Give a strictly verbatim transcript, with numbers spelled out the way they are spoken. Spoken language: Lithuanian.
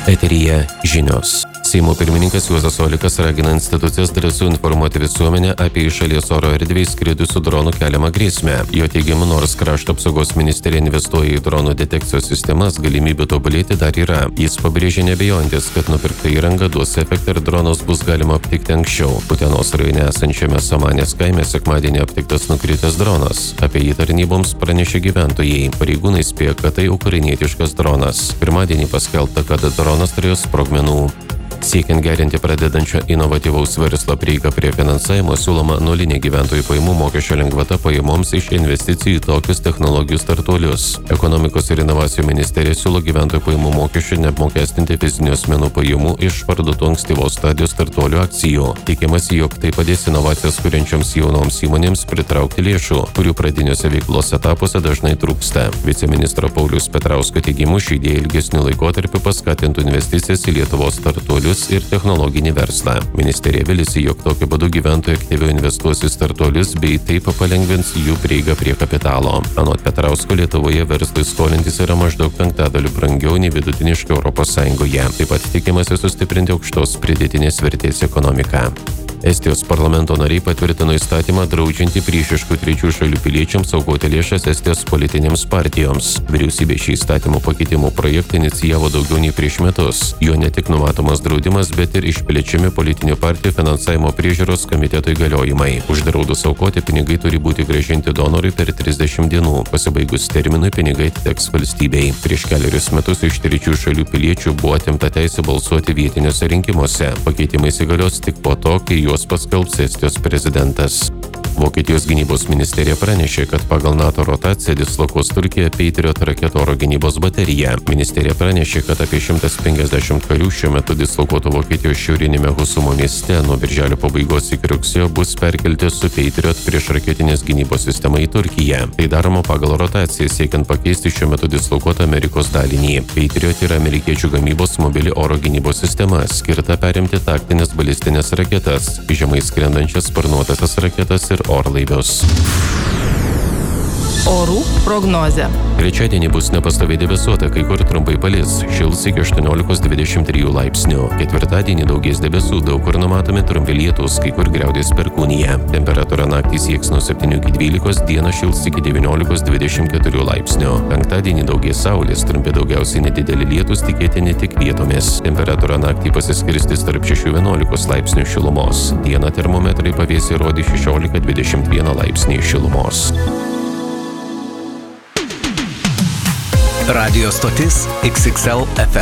Eteryje žinios. Seimo pirmininkas Juozas Olekas ragina institucijas drąsiau informuoti visuomenę apie iš šalies oro erdvėj skridusių dronų keliamą grėsmę. Jo teigimu, nors krašto apsaugos ministerija investuoja į dronų detekcijos sistemas, galimybių tobulėti dar yra. Jis pabrėžė nebejojantis, kad nupirkta įranga duos efektą ir dronus bus galima aptikti anksčiau. Utenos rajone esančiame Samanės kaime sekmadienį aptiktas nukritęs dronas. Apie jį tarnyboms pranešė gyventojai. Pareigūnai spėjo, kad tai ukrainietiškas dronas. Pirmadienį paskelbta, kad dronas turėjo sprogmenų. Siekiant gerinti pradedančio inovatyvaus verslo prieigą prie finansavimo, siūloma nulinė gyventojų pajamų mokesčio lengvata pajamoms iš investicijų į tokius technologijų startuolius. Ekonomikos ir inovacijų ministerija siūlo gyventojų pajamų mokesčių neapmokestinti fizinių asmenų pajamų iš parduotų ankstyvos stadijos startuolių akcijų. Tikimasi, jog tai padės inovacijas kuriančioms jaunoms įmonėms pritraukti lėšų, kurių pradiniuose veiklos etapuose dažnai trūksta. Viceministro Pauliaus Petrausko teigimu, ši idėja ilgesniu laikotarpiu paskatintų investicijas į Lietuvos startuolius ir technologinį verslą. Ministerija vilisi, jog tokiu būdu gyventojai aktyviau investuos į startuolius bei taip palengvins jų prieigą prie kapitalo. Anot Petrausko, Lietuvoje verslui skolintis yra maždaug penktadaliu brangiau nei vidutiniškai Europos Sąjungoje. Taip pat tikimasi sustiprinti aukštos pridėtinės vertės ekonomiką. Estijos parlamento nariai patvirtino įstatymą draudžiantį priešiškų trečių šalių piliečiams aukoti lėšas Estijos politinėms partijoms. Vyriausybė šį įstatymų pakeitimų projektą inicijavo daugiau nei prieš metus. Jo ne tik numatomas draudimas, bet ir išplečiami politinių partijų finansavimo priežiūros komiteto įgaliojimai. Uždraudus aukoti, pinigai turi būti grąžinti donorui per trisdešimt dienų. Pasibaigus terminui, pinigai atiteks valstybei. Prieš keliarius metus iš trečių šalių piliečių buvo atimta teisė balsuoti vietiniuose rinkimuose. Pakeitimai įsigalios tik po to, kai juos paskelbs Estijos prezidentas. Vokietijos gynybos ministerija pranešė, kad pagal NATO rotaciją dislokuos Turkija Patriot raketų oro gynybos bateriją. Ministerija pranešė, kad apie šimtas penkiasdešimt karių šiuo metu dislokuotų Vokietijos šiaurinėme Husumo mieste nuo birželio pabaigos iki rugsėjo bus perkelti su Patriot priešraketinės gynybos sistema į Turkiją. Tai daroma pagal rotaciją, siekiant pakeisti šiuo metu dislokuotą Amerikos dalinį. Patriot yra amerikiečių gamybos mobili oro gynybos sistema, skirta perimti taktinės balistinės raketas, žemai skrendančias sparnuotasias raketas ir orlaivius. Orų prognozė. Trečiadienį bus nepastoviai debesuota, kai kur trumpai palis, šils iki aštuoniolikos dvidešimt trijų laipsnių. Ketvirtadienį daugės debesų, daug kur numatomi trumpi lietūs, kai kur griaudės perkūnija. Temperatūra naktį sieks nuo septynių iki dvylikos, dieną šils iki devyniolikos dvidešimt keturių laipsnių. Penktadienį daugės saulės, trumpi daugiausiai nedideli lietūs, tikėtini tik vietomis. Temperatūra naktį pasiskirstys tarp šešių vienuolikos laipsnių šilumos. Dieną termometrai pavėsį rodys šešiolika dvidešimt vieną laipsnį šilumos. Radio stotis X X L F M.